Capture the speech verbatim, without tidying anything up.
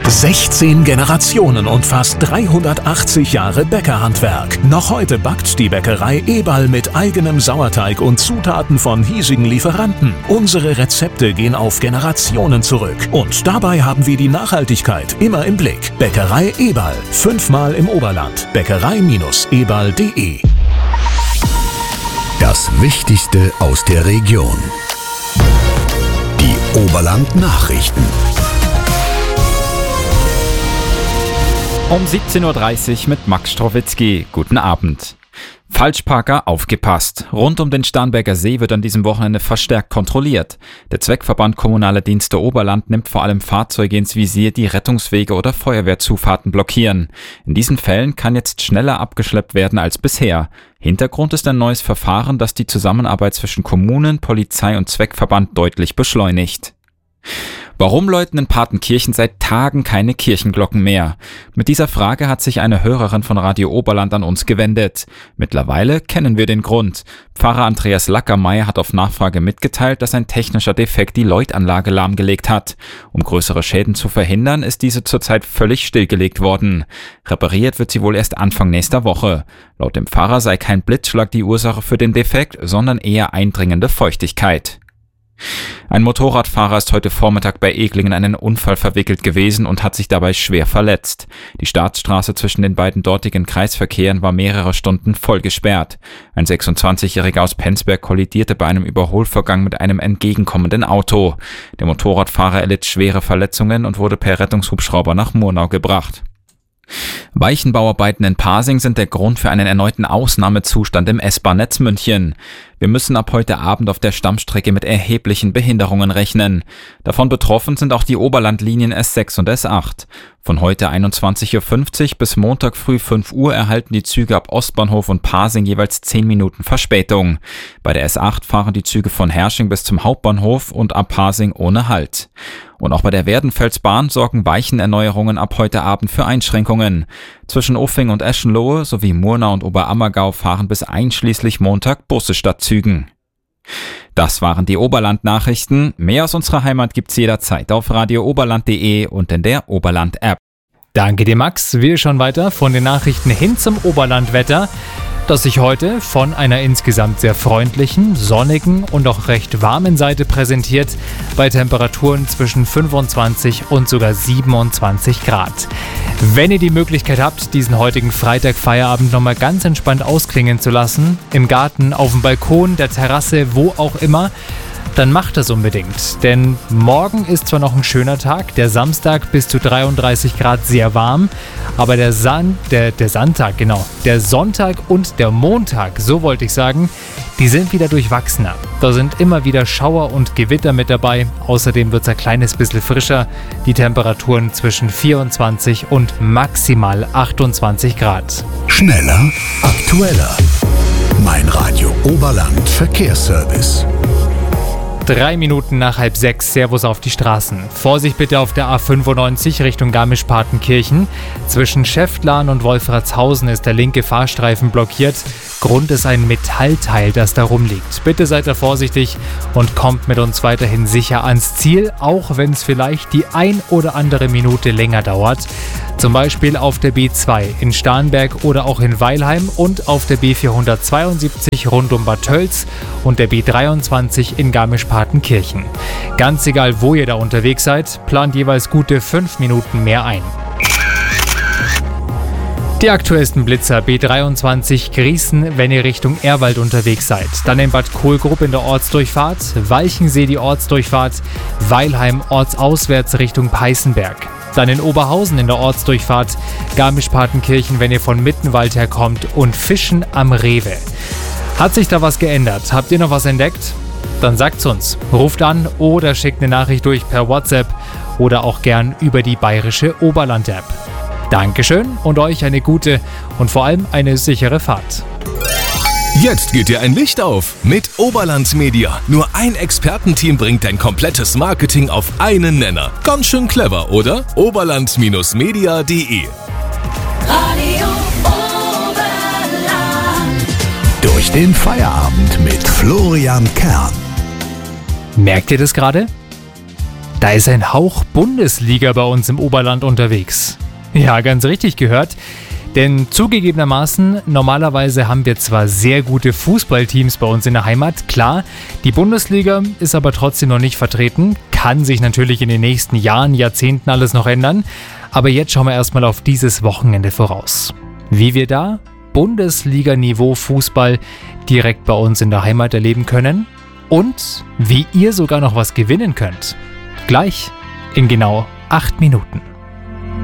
sechzehn Generationen und fast dreihundertachtzig Jahre Bäckerhandwerk. Noch heute backt die Bäckerei Eberl mit eigenem Sauerteig und Zutaten von hiesigen Lieferanten. Unsere Rezepte gehen auf Generationen zurück. Und dabei haben wir die Nachhaltigkeit immer im Blick. Bäckerei Eberl. Fünfmal im Oberland. Bäckerei eberl punkt de. Das Wichtigste aus der Region. Die Oberland-Nachrichten. Um siebzehn Uhr dreißig mit Max Strowitzki. Guten Abend. Falschparker aufgepasst. Rund um den Starnberger See wird an diesem Wochenende verstärkt kontrolliert. Der Zweckverband Kommunale Dienste Oberland nimmt vor allem Fahrzeuge ins Visier, die Rettungswege oder Feuerwehrzufahrten blockieren. In diesen Fällen kann jetzt schneller abgeschleppt werden als bisher. Hintergrund ist ein neues Verfahren, das die Zusammenarbeit zwischen Kommunen, Polizei und Zweckverband deutlich beschleunigt. Warum läuten in Partenkirchen seit Tagen keine Kirchenglocken mehr? Mit dieser Frage hat sich eine Hörerin von Radio Oberland an uns gewendet. Mittlerweile kennen wir den Grund. Pfarrer Andreas Lackermeier hat auf Nachfrage mitgeteilt, dass ein technischer Defekt die Läutanlage lahmgelegt hat. Um größere Schäden zu verhindern, ist diese zurzeit völlig stillgelegt worden. Repariert wird sie wohl erst Anfang nächster Woche. Laut dem Pfarrer sei kein Blitzschlag die Ursache für den Defekt, sondern eher eindringende Feuchtigkeit. Ein Motorradfahrer ist heute Vormittag bei Eglingen in einen Unfall verwickelt gewesen und hat sich dabei schwer verletzt. Die Staatsstraße zwischen den beiden dortigen Kreisverkehren war mehrere Stunden voll gesperrt. Ein sechsundzwanzigjähriger aus Penzberg kollidierte bei einem Überholvorgang mit einem entgegenkommenden Auto. Der Motorradfahrer erlitt schwere Verletzungen und wurde per Rettungshubschrauber nach Murnau gebracht. Weichenbauarbeiten in Pasing sind der Grund für einen erneuten Ausnahmezustand im S-Bahn-Netz München. Wir müssen ab heute Abend auf der Stammstrecke mit erheblichen Behinderungen rechnen. Davon betroffen sind auch die Oberlandlinien S sechs und S acht. Von heute einundzwanzig Uhr fünfzig bis Montag früh fünf Uhr erhalten die Züge ab Ostbahnhof und Pasing jeweils zehn Minuten Verspätung. Bei der S acht fahren die Züge von Hersching bis zum Hauptbahnhof und ab Pasing ohne Halt. Und auch bei der Werdenfelsbahn sorgen Weichenerneuerungen ab heute Abend für Einschränkungen. Zwischen Uffing und Eschenlohe sowie Murnau und Oberammergau fahren bis einschließlich Montag Busse statt Zügen. Das waren die Oberland-Nachrichten. Mehr aus unserer Heimat gibt's jederzeit auf radio oberland punkt de und in der Oberland-App. Danke dir, Max. Wir schauen weiter von den Nachrichten hin zum Oberlandwetter, das sich heute von einer insgesamt sehr freundlichen, sonnigen und auch recht warmen Seite präsentiert, bei Temperaturen zwischen fünfundzwanzig und sogar siebenundzwanzig Grad. Wenn ihr die Möglichkeit habt, diesen heutigen Freitag-Feierabend nochmal ganz entspannt ausklingen zu lassen, im Garten, auf dem Balkon, der Terrasse, wo auch immer, dann macht das unbedingt. Denn morgen ist zwar noch ein schöner Tag, der Samstag bis zu dreiunddreißig Grad sehr warm, aber der, San, der, der Sonntag, genau, der Sonntag und der Montag, so wollte ich sagen, die sind wieder durchwachsener. Da sind immer wieder Schauer und Gewitter mit dabei. Außerdem wird es ein kleines bisschen frischer. Die Temperaturen zwischen vierundzwanzig und maximal achtundzwanzig Grad. Schneller, aktueller. Mein Radio Oberland Verkehrsservice. Drei Minuten nach halb sechs, Servus auf die Straßen. Vorsicht bitte auf der A fünfundneunzig Richtung Garmisch-Partenkirchen. Zwischen Schäftlarn und Wolfratshausen ist der linke Fahrstreifen blockiert. Grund ist ein Metallteil, das da rumliegt. Bitte seid da vorsichtig und kommt mit uns weiterhin sicher ans Ziel, auch wenn es vielleicht die ein oder andere Minute länger dauert. Zum Beispiel auf der B zwei in Starnberg oder auch in Weilheim und auf der B vierhundertzweiundsiebzig rund um Bad Tölz und der B dreiundzwanzig in Garmisch-Partenkirchen. Ganz egal, wo ihr da unterwegs seid, plant jeweils gute fünf Minuten mehr ein. Die aktuellsten Blitzer: B dreiundzwanzig Grießen, wenn ihr Richtung Ehrwald unterwegs seid. Dann in Bad Kohlgrub in der Ortsdurchfahrt, Walchensee die Ortsdurchfahrt, Weilheim ortsauswärts Richtung Peißenberg. Dann in Oberhausen in der Ortsdurchfahrt, Garmisch-Partenkirchen, wenn ihr von Mittenwald herkommt, und Fischen am Rewe. Hat sich da was geändert? Habt ihr noch was entdeckt? Dann sagt's uns. Ruft an oder schickt eine Nachricht durch per WhatsApp oder auch gern über die bayerische Oberland-App. Dankeschön und euch eine gute und vor allem eine sichere Fahrt. Jetzt geht dir ein Licht auf mit Oberland Media. Nur ein Expertenteam bringt dein komplettes Marketing auf einen Nenner. Ganz schön clever, oder? oberland Media punkt de. Radio Oberland. Durch den Feierabend mit Florian Kern. Merkt ihr das gerade? Da ist ein Hauch Bundesliga bei uns im Oberland unterwegs. Ja, ganz richtig gehört. Denn zugegebenermaßen, normalerweise haben wir zwar sehr gute Fußballteams bei uns in der Heimat, klar, die Bundesliga ist aber trotzdem noch nicht vertreten, kann sich natürlich in den nächsten Jahren, Jahrzehnten alles noch ändern, aber jetzt schauen wir erstmal auf dieses Wochenende voraus. Wie wir da Bundesliga-Niveau Fußball direkt bei uns in der Heimat erleben können und wie ihr sogar noch was gewinnen könnt. Gleich in genau acht Minuten.